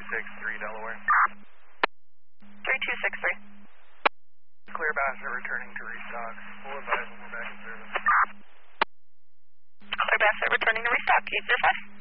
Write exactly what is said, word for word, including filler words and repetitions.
six three, Delaware. three two six three. Clear Bassett returning to restock. Full advise when we're back in service. Clear Bassett returning to restock. eight zero five.